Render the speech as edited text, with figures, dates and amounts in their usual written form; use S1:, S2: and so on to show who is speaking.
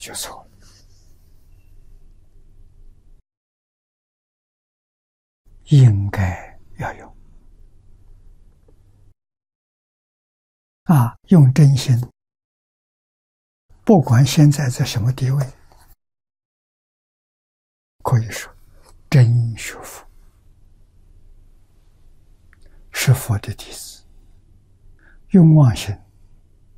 S1: 就错了。应该要用用真心，不管现在在什么地位，可以说真学佛，是佛的弟子，用妄心